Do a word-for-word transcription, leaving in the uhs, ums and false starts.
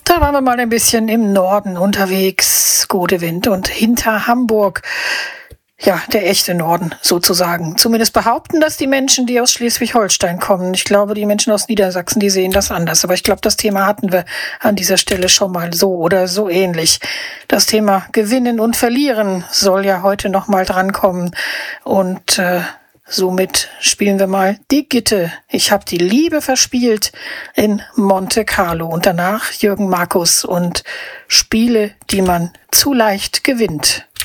Da waren wir mal ein bisschen im Norden unterwegs, gute Wind, und hinter Hamburg, ja, der echte Norden sozusagen. Zumindest behaupten das die Menschen, die aus Schleswig-Holstein kommen. Ich glaube, die Menschen aus Niedersachsen, die sehen das anders. Aber ich glaube, das Thema hatten wir an dieser Stelle schon mal so oder so ähnlich. Das Thema Gewinnen und Verlieren soll ja heute noch mal drankommen. Und äh, somit spielen wir mal die Gitte. Ich habe die Liebe verspielt in Monte Carlo. Und danach Jürgen Markus und Spiele, die man zu leicht gewinnt.